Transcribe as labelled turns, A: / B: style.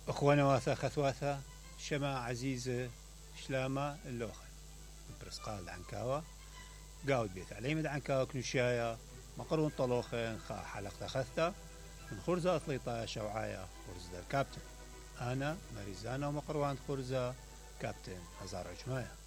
A: أخوانا واثا خثواثا شما عزيزة شلاما اللوخن برسقال عنكاوة قاود بيت عليمد عنكاوة كنشايا مقرون طلوخن خا حلقة خثتا من خرزة أطليطة شوعايا خرزة الكابتن أنا مريزانا ومقروان خرزة كابتن هزار جماية